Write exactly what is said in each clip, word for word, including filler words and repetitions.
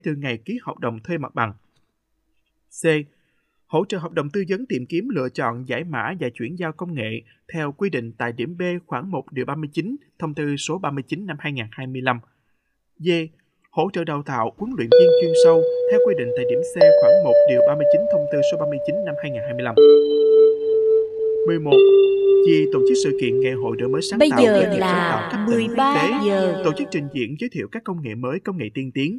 từ ngày ký hợp đồng thuê mặt bằng. C. Hỗ trợ hợp đồng tư vấn tìm kiếm lựa chọn giải mã và chuyển giao công nghệ theo quy định tại điểm B khoản một điều ba mươi chín thông tư số ba mươi chín năm hai nghìn không trăm hai mươi lăm. D. Hỗ trợ đào tạo huấn luyện viên chuyên sâu theo quy định tại điểm C khoản một điều ba mươi chín thông tư số ba mươi chín năm hai nghìn không trăm hai mươi lăm. mười một. Chi tổ chức sự kiện ngày hội đổi mới sáng Bây tạo giờ khởi nghiệp là sáng tạo cấp tỉnh mười ba quốc tế, giờ. tổ chức trình diễn giới thiệu các công nghệ mới, công nghệ tiên tiến.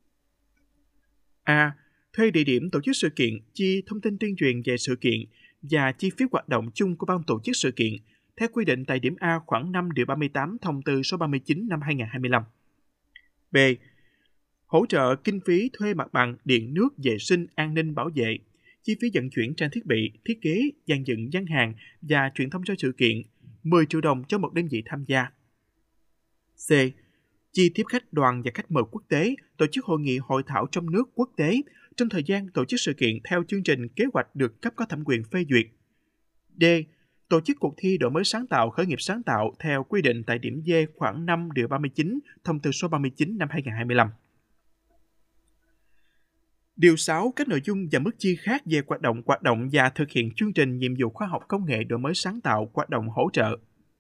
A. Thuê địa điểm tổ chức sự kiện, chi thông tin tuyên truyền về sự kiện và chi phí hoạt động chung của ban tổ chức sự kiện theo quy định tại điểm A khoản năm điều ba mươi tám thông tư số ba mươi chín năm hai nghìn không trăm hai mươi lăm. B. Hỗ trợ kinh phí thuê mặt bằng, điện nước, vệ sinh, an ninh, bảo vệ, chi phí vận chuyển trang thiết bị, thiết kế, dàn dựng gian hàng và truyền thông cho sự kiện, mười triệu đồng cho một đơn vị tham gia. C. Chi tiếp khách đoàn và khách mời quốc tế, tổ chức hội nghị hội thảo trong nước, quốc tế trong thời gian tổ chức sự kiện theo chương trình kế hoạch được cấp có thẩm quyền phê duyệt. D. Tổ chức cuộc thi đổi mới sáng tạo, khởi nghiệp sáng tạo theo quy định tại điểm D khoản năm điều ba mươi chín thông tư số ba mươi chín năm hai nghìn không trăm hai mươi lăm. Điều sáu. Các nội dung và mức chi khác về hoạt động hoạt động và thực hiện chương trình nhiệm vụ khoa học công nghệ đổi mới sáng tạo, hoạt động hỗ trợ.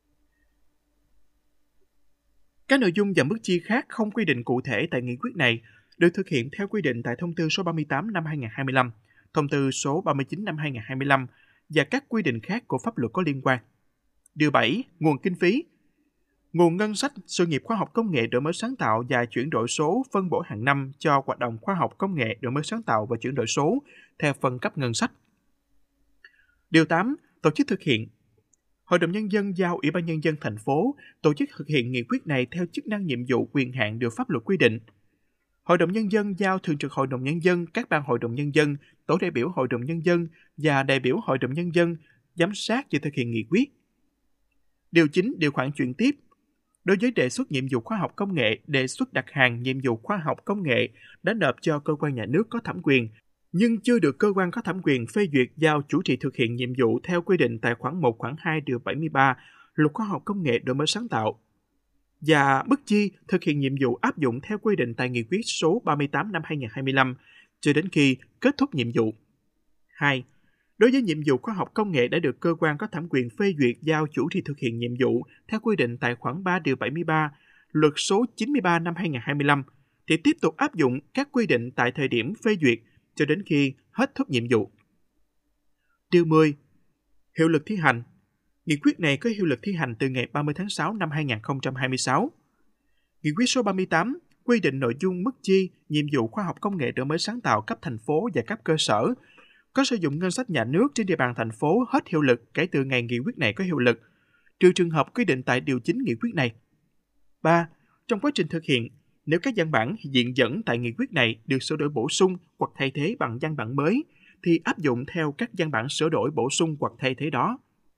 Các nội dung và mức chi khác không quy định cụ thể tại nghị quyết này được thực hiện theo quy định tại thông tư số ba mươi tám năm hai nghìn không trăm hai mươi lăm, thông tư số ba mươi chín năm hai nghìn không trăm hai mươi lăm và các quy định khác của pháp luật có liên quan. Điều bảy. Nguồn kinh phí. Nguồn ngân sách sự nghiệp khoa học công nghệ đổi mới sáng tạo và chuyển đổi số phân bổ hàng năm cho hoạt động khoa học công nghệ đổi mới sáng tạo và chuyển đổi số theo phân cấp ngân sách. Điều tám. Tổ chức thực hiện. Hội đồng Nhân dân giao Ủy ban Nhân dân thành phố tổ chức thực hiện nghị quyết này theo chức năng nhiệm vụ quyền hạn được pháp luật quy định. Hội đồng Nhân dân giao Thường trực Hội đồng Nhân dân, các ban Hội đồng Nhân dân, tổ đại biểu Hội đồng Nhân dân và đại biểu Hội đồng Nhân dân giám sát và thực hiện nghị quyết. Điều chín. Điều khoản chuyển tiếp. Đối với đề xuất nhiệm vụ khoa học công nghệ, đề xuất đặt hàng nhiệm vụ khoa học công nghệ đã nộp cho cơ quan nhà nước có thẩm quyền, nhưng chưa được cơ quan có thẩm quyền phê duyệt giao chủ trì thực hiện nhiệm vụ theo quy định tại khoản một, khoản hai điều bảy mươi ba Luật Khoa học Công nghệ đổi mới sáng tạo. Và mức chi thực hiện nhiệm vụ áp dụng theo quy định tại nghị quyết số ba mươi tám năm hai nghìn không trăm hai mươi lăm cho đến khi kết thúc nhiệm vụ. hai. Đối với nhiệm vụ khoa học công nghệ đã được cơ quan có thẩm quyền phê duyệt giao chủ trì thực hiện nhiệm vụ theo quy định tại khoản ba điều bảy mươi ba Luật số chín mươi ba năm hai nghìn không trăm hai mươi lăm thì tiếp tục áp dụng các quy định tại thời điểm phê duyệt cho đến khi hết thúc nhiệm vụ. Điều mười. Hiệu lực thi hành. Nghị quyết này có hiệu lực thi hành từ ngày ba mươi tháng sáu năm hai nghìn không trăm hai mươi sáu. Nghị quyết số ba mươi tám quy định nội dung mức chi, nhiệm vụ khoa học công nghệ đổi mới sáng tạo cấp thành phố và cấp cơ sở có sử dụng ngân sách nhà nước trên địa bàn thành phố hết hiệu lực kể từ ngày nghị quyết này có hiệu lực, trừ trường hợp quy định tại điều chín nghị quyết này. ba. Trong quá trình thực hiện, nếu các văn bản diện dẫn tại nghị quyết này được sửa đổi bổ sung hoặc thay thế bằng văn bản mới, thì áp dụng theo các văn bản sửa đổi bổ sung hoặc thay thế đó.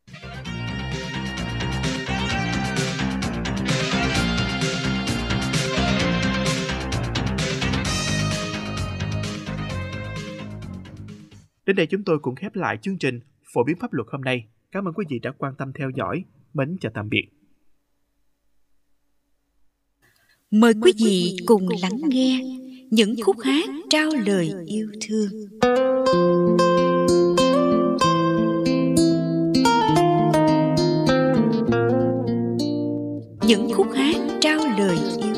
Đến đây chúng tôi cũng khép lại chương trình phổ biến pháp luật hôm nay. Cảm ơn quý vị đã quan tâm theo dõi. Mến chào tạm biệt. Mời quý vị cùng lắng nghe những khúc hát trao lời yêu thương. Những khúc hát trao lời yêu